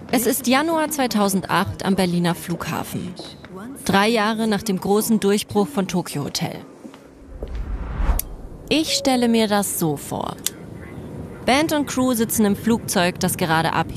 Es ist Januar 2008 am Berliner Flughafen. 3 Jahre nach dem großen Durchbruch von Tokyo Hotel. Ich stelle mir das so vor. Band und Crew sitzen im Flugzeug, das gerade abhebt.